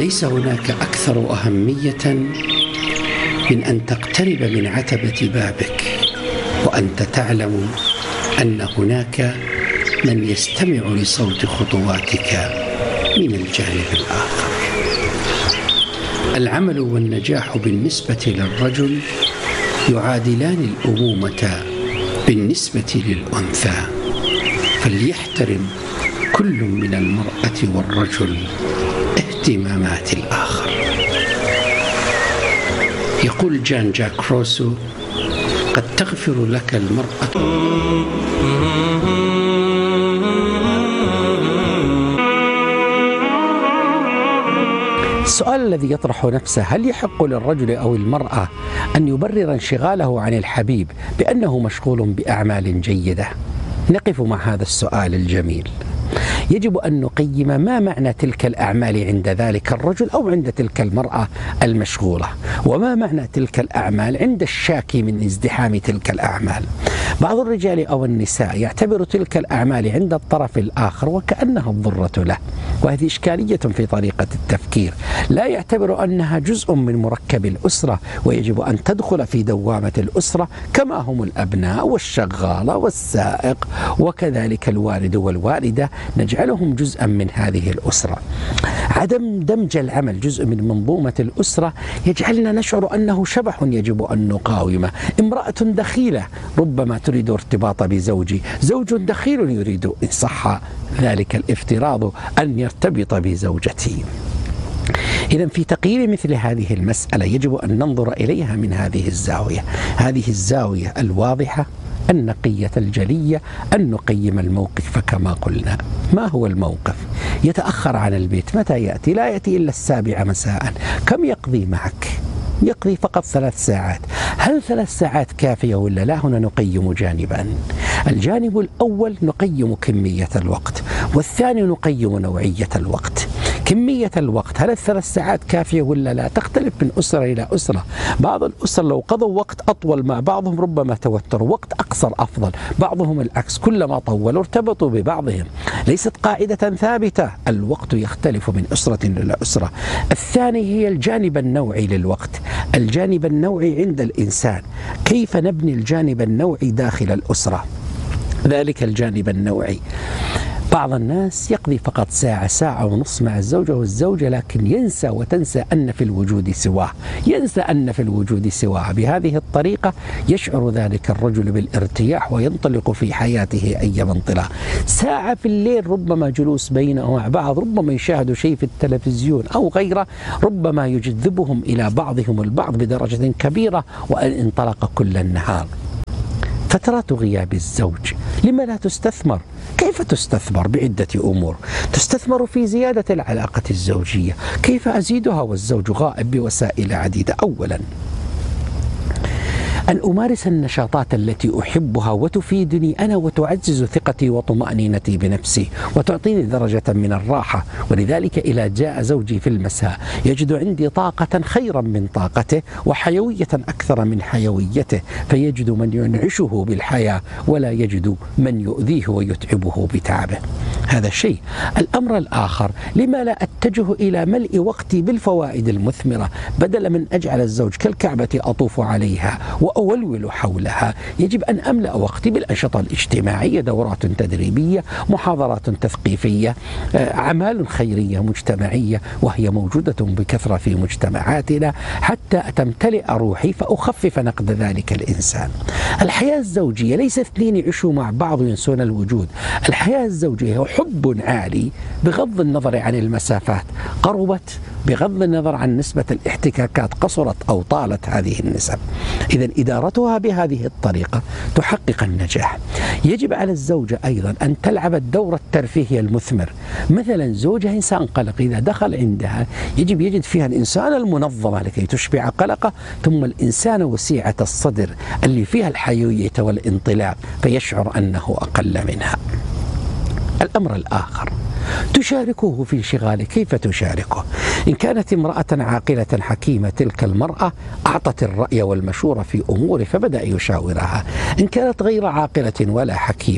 ليس هناك أكثر أهمية من أن تقترب من عتبة بابك وأنت تعلم أن هناك من يستمع لصوت خطواتك من الجانب الآخر. العمل والنجاح بالنسبة للرجل يعادلان الأمومة بالنسبة للأنثى، فليحترم كل من المرأة والرجل اهتمامات الآخر. يقول جان جاك روسو: قد تغفر لك المرأة. السؤال الذي يطرح نفسه: هل يحق للرجل أو المرأة أن يبرر انشغاله عن الحبيب بأنه مشغول بأعمال جيدة؟ نقف مع هذا السؤال الجميل. يجب أن نقيم ما معنى تلك الأعمال عند ذلك الرجل أو عند تلك المرأة المشغولة، وما معنى تلك الأعمال عند الشاكي من ازدحام تلك الأعمال. بعض الرجال أو النساء يعتبر تلك الأعمال عند الطرف الآخر وكأنها الضرة له، وهذه إشكالية في طريقة التفكير. لا يعتبر أنها جزء من مركب الأسرة، ويجب أن تدخل في دوامة الأسرة كما هم الأبناء والشغالة والسائق وكذلك الوالد والوالدة، نجعلهم جزءا من هذه الأسرة. عدم دمج العمل جزء من منظومة الأسرة يجعلنا نشعر أنه شبح يجب أن نقاومه. امرأة دخيلة ربما تريد ارتباط بزوجي، زوج دخيل يريد إن صح ذلك الافتراض أن يرتبط بزوجتي. إذن في تقييم مثل هذه المسألة يجب أن ننظر إليها من هذه الزاوية، هذه الزاوية الواضحة النقية الجلية، أن نقيم الموقف. فكما قلنا، ما هو الموقف؟ يتأخر عن البيت، متى يأتي؟ لا يأتي إلا 7 مساء. كم يقضي معك؟ يقضي فقط 3 ساعات. هل 3 ساعات كافية ولا لا؟ هنا نقيم جانبا. الجانب الأول نقيم كمية الوقت، والثاني نقيم نوعية الوقت. كمية الوقت، هل ال3 ساعات كافية ولا لا؟ تختلف من أسرة إلى أسرة. بعض الأسر لو قضوا وقت أطول مع بعضهم ربما توتروا، وقت أقصر أفضل. بعضهم العكس، كلما طولوا ارتبطوا ببعضهم. ليست قاعدة ثابتة، الوقت يختلف من أسرة إلى أسرة. الثاني هي الجانب النوعي للوقت. الجانب النوعي عند الإنسان، كيف نبني الجانب النوعي داخل الأسرة؟ ذلك الجانب النوعي، بعض الناس يقضي فقط ساعة، ساعة ونصف مع الزوجة والزوجة، لكن ينسى وتنسى أن في الوجود سواه، ينسى أن في الوجود سواه. بهذه الطريقة يشعر ذلك الرجل بالارتياح وينطلق في حياته أي انطلاق. ساعة في الليل ربما جلوس بينه ومع بعض، ربما يشاهد شيء في التلفزيون أو غيره، ربما يجذبهم إلى بعضهم البعض بدرجة كبيرة، وأن انطلق كل النهار. فترات غياب الزوج لما لا تستثمر؟ كيف تستثمر؟ بعدة أمور. تستثمر في زيادة العلاقة الزوجية. كيف أزيدها والزوج غائب؟ بوسائل عديدة. أولا، أن أمارس النشاطات التي أحبها وتفيدني أنا وتعزز ثقتي وطمأنينتي بنفسي وتعطيني درجة من الراحة. ولذلك إذا جاء زوجي في المساء يجد عندي طاقة خيرا من طاقته وحيوية أكثر من حيويته، فيجد من ينعشه بالحياة ولا يجد من يؤذيه ويتعبه بتعبه. هذا شيء. الأمر الآخر، لما لا أتجه إلى ملء وقتي بالفوائد المثمرة بدلا من أجعل الزوج كالكعبة أطوف عليها وأولول حولها؟ يجب أن أملأ وقتي بالأنشطة الاجتماعية، دورات تدريبية، محاضرات تثقيفية، أعمال خيرية مجتمعية، وهي موجودة بكثرة في مجتمعاتنا، حتى تمتلئ روحي فأخفف نقد ذلك الإنسان. الحياة الزوجية ليس 2 يعيشوا مع بعض وينسون الوجود. الحياة الزوجية هو حب عالي بغض النظر عن المسافات، قربت بغض النظر عن نسبة الاحتكاكات، قصرت أو طالت هذه النسب. إذن إدارتها بهذه الطريقة تحقق النجاح. يجب على الزوجة أيضا أن تلعب الدور الترفيهي المثمر. مثلا زوجها إنسان قلق، إذا دخل عندها يجب يجد فيها الإنسان المنظمة لكي تشبع قلقه، ثم الإنسان وسيعة الصدر اللي فيها الحيوية والانطلاق، فيشعر أنه أقل منها. الأمر الآخر، تشاركه في انشغاله. كيف تشاركه؟ إن كانت امرأة عاقلة حكيمة تلك المرأة أعطت الرأي والمشورة في أموره فبدأ يشاورها. إن كانت غير عاقلة ولا حكيمة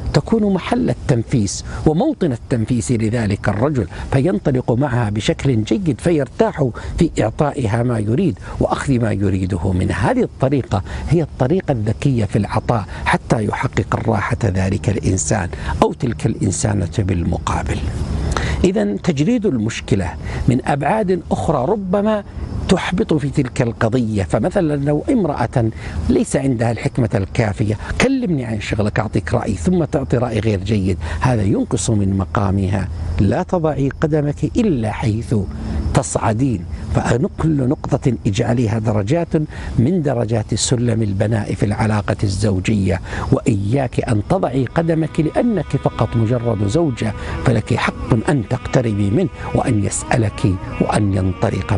تكون محل التنفيس وموطن التنفيس لذلك الرجل، فينطلق معها بشكل جيد فيرتاح في إعطائها ما يريد وأخذ ما يريده منها. هذه الطريقة هي الطريقة الذكية في العطاء حتى يحقق الراحة ذلك الإنسان أو تلك الإنسانة بالمقابل. إذن تجريد المشكلة من أبعاد أخرى ربما تحبط في تلك القضية. فمثلا لو امرأة ليس عندها الحكمة الكافية، كلمني عن شغلك أعطيك رأي ثم تعطي رأي غير جيد، هذا ينقص من مقامها. لا تضعي قدمك إلا حيث تصعدين، فكل نقطة اجعليها درجات من درجات سلم البناء في العلاقة الزوجية. وإياك أن تضعي قدمك لأنك فقط مجرد زوجة، فلك حق أن تقتربي منه وأن يسألك وأن ينطلق